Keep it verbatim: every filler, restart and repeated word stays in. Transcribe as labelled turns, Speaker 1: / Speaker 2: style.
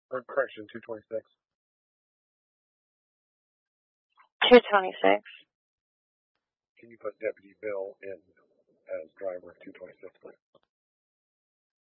Speaker 1: Or correction, two twenty-six.
Speaker 2: two twenty-six.
Speaker 1: Can you put Deputy Bill in as driver of two twenty-six, please?